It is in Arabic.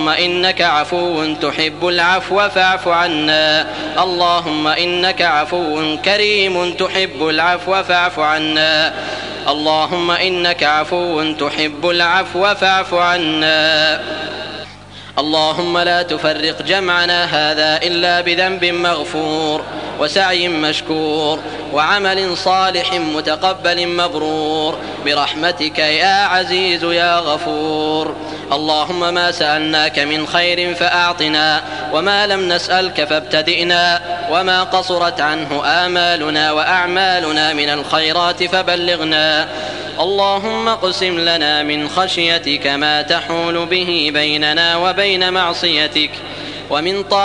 إنك عفو تحب العفو فاعف عنا. اللهم إنك عفو كريم تحب العفو فاعف عنا. اللهم إنك عفو تحب العفو فاعف عنا. اللهم لا تفرق جمعنا هذا إلا بذنب مغفور وسعي مشكور وعمل صالح متقبل مبرور برحمتك يا عزيز يا غفور. اللهم ما سألناك من خير فأعطنا، وما لم نسألك فابتدئنا، وما قصرت عنه آمالنا وأعمالنا من الخيرات فبلغنا. اللهم اقسم لنا من خشيتك ما تحول به بيننا وبين معصيتك، ومن